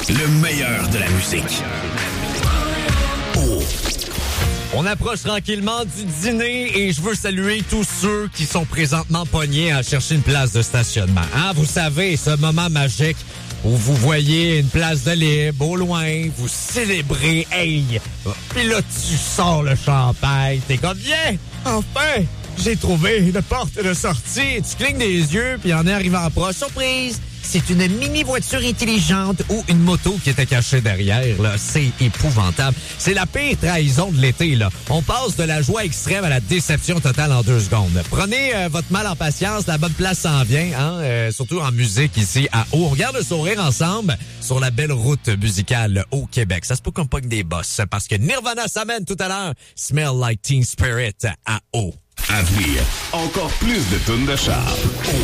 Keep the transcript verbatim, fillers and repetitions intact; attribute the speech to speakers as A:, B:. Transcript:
A: Le meilleur de la musique. Oh.
B: On approche tranquillement du dîner et je veux saluer tous ceux qui sont présentement pognés à chercher une place de stationnement. Hein, vous savez, ce moment magique où vous voyez une place de libre au loin, vous célébrez, hey! Puis là, tu sors le champagne, t'es comme, viens! Enfin! J'ai trouvé une porte de sortie. Tu clignes des yeux, puis en arrivant proche, surprise! C'est une mini-voiture intelligente ou une moto qui était cachée derrière, là. C'est épouvantable. C'est la pire trahison de l'été, là. On passe de la joie extrême à la déception totale en deux secondes. Prenez euh, votre mal en patience, la bonne place s'en vient, hein, euh, surtout en musique ici à Haut. On regarde le sourire ensemble sur la belle route musicale au Québec. Ça se peut qu'on pogne des bosses, parce que Nirvana s'amène tout à l'heure. Smell Like Teen Spirit à Haut.
A: À venir, encore plus de tunes de char.